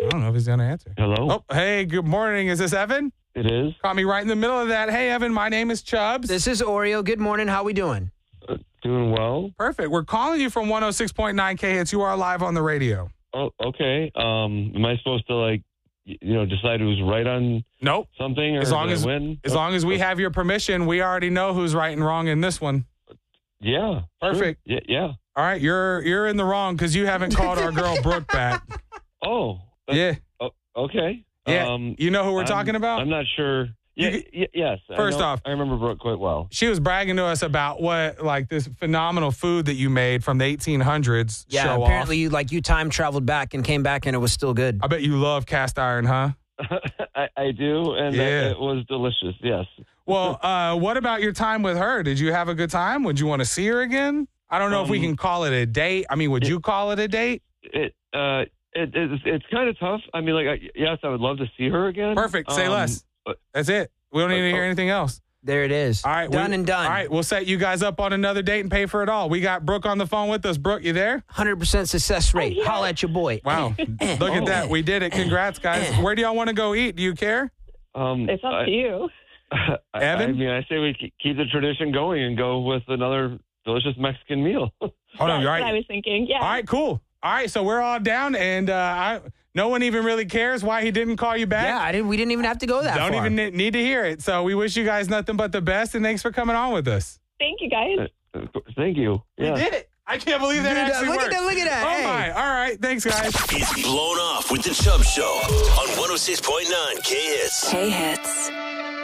I don't know if he's going to answer. Hello? Oh, hey, good morning. Is this Evan? It is. Caught me right in the middle of that. Hey, Evan, my name is Chubbs. This is Oreo. Good morning. How we doing? Doing well. Perfect. We're calling you from 106.9 K-Hits. You are live on the radio. Oh, okay. Am I supposed to, decide who's right on Nope. something or As long did I as win? as long as we have your permission, we already know who's right and wrong in this one. Yeah. Perfect. Sure. Yeah. All right, you're in the wrong because you haven't called our girl Brooke back. Oh. Yeah. Okay. Yeah. You know who we're talking about? I'm not sure. Yeah, yes. First off, I remember Brooke quite well. she was bragging to us about this phenomenal food that you made from the 1800s. Yeah, show apparently off. you time traveled back and came back and it was still good. I bet you love cast iron, huh? I do, and Yeah. it was delicious, yes. Well, what about your time with her? Did you have a good time? Would you want to see her again? I don't know if we can call it a date. I mean, would you call it a date? It's kind of tough. I mean, yes, I would love to see her again. Perfect. Say less. That's it. We don't need to hear anything else. There it is. All right. Done and done. All right. We'll set you guys up on another date and pay for it all. We got Brooke on the phone with us. Brooke, you there? 100% success rate. Holla at your boy. Wow. Look at that. We did it. Congrats, guys. Where do y'all want to go eat? Do you care? It's up to you. Evan? I mean, I say we keep the tradition going and go with another delicious Mexican meal. Hold on. That's All right. what I was thinking. Yeah. All right, cool. All right, so we're all down, and no one even really cares why he didn't call you back. Yeah, we didn't even have to go that far. Don't even need to hear it. So we wish you guys nothing but the best, and thanks for coming on with us. Thank you, guys. Thank you. Yeah. We did it. I can't believe that actually Look worked. at that. Oh, Hey. my. All right. Thanks, guys. It's Blown Off with the Chubb Show on 106.9 K-Hits. K-Hits.